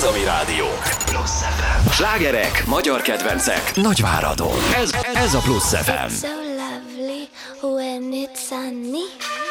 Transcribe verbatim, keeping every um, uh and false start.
ami rádió. Plusz ef em. Slágerek, magyar kedvencek, Nagyváradon. Ez, ez a Plusz ef em. So lovely when it's sunny.